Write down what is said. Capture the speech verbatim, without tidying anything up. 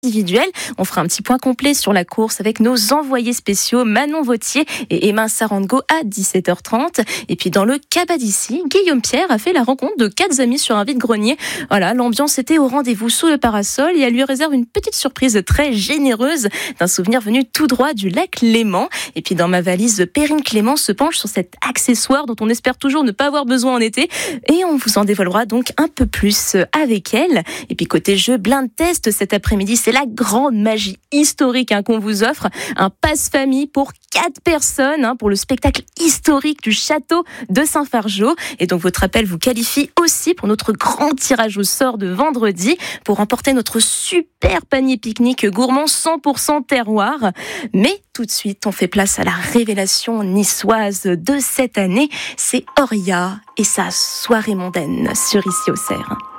individuelle. On fera un petit point complet sur la course avec nos envoyés spéciaux Manon Vautier et Emma Sarango à dix-sept heures trente. Et puis dans le Cabas d'ici, Guillaume Pierre a fait la rencontre de quatre amis sur un vide-grenier. Voilà, l'ambiance était au rendez-vous sous le parasol et elle lui réserve une petite surprise très généreuse d'un souvenir venu tout droit du lac Léman. Et puis dans ma valise, Perrine Clément se penche sur cet accessoire dont on espère toujours ne pas avoir besoin en été. Et on vous en dévoilera donc un peu plus avec elle. Et puis côté jeu, blind test cet après-midi, c'est la grande magie historique hein, qu'on vous offre. Un passe-famille pour quatre personnes hein, pour le spectacle historique du château de Saint-Fargeau. Et donc votre appel vous qualifie aussi pour notre grand tirage au sort de vendredi pour remporter notre super panier pique-nique gourmand cent pour cent terroir. Mais tout de suite, on fait place à la révélation niçoise de cette année. C'est Auria et sa soirée mondaine sur Ici Auxerre.